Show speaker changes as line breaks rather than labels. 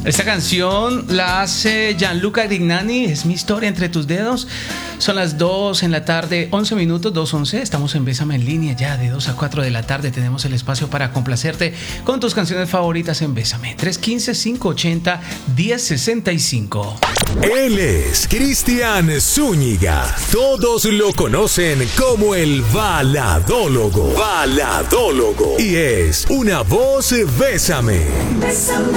Esta canción la hace Gianluca Grignani, es Mi historia entre tus dedos. Son las 2 en la tarde, 11 minutos, 2:11. Estamos en Bésame en línea ya de 2 a 4 de la tarde. Tenemos el espacio para complacerte con tus canciones favoritas en Bésame. 315-580-1065.
Él es Cristian Zúñiga. Todos lo conocen como el baladólogo. Y es una voz Bésame.